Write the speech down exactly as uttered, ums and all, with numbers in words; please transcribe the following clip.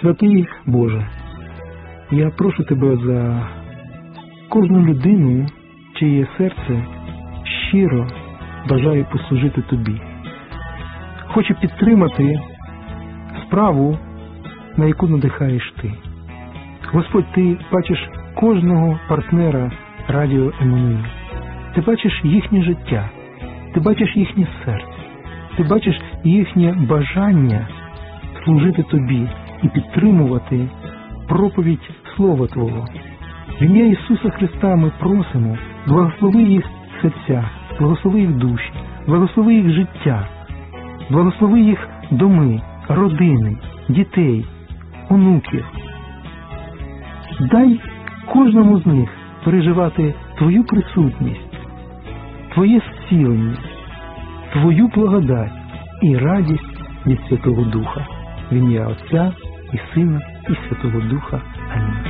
Святий Боже, я прошу Тебе за кожну людину, чиє серце щиро бажає послужити Тобі. Хочу підтримати справу, на яку надихаєш Ти. Господь, Ти бачиш кожного партнера Радіо Еммануїл. Ти бачиш їхнє життя, Ти бачиш їхнє серце, Ти бачиш їхнє бажання служити Тобі і підтримувати проповідь Слова Твого. В ім'я Ісуса Христа ми просимо, благослови їх серця, благослови їх душі, благослови їх життя, благослови їх доми, родини, дітей, онуків. Дай кожному з них переживати Твою присутність, Твоє зцілення, Твою благодать і радість від Святого Духа. В ім'я Отця і Сина і Святого Духа. Амінь.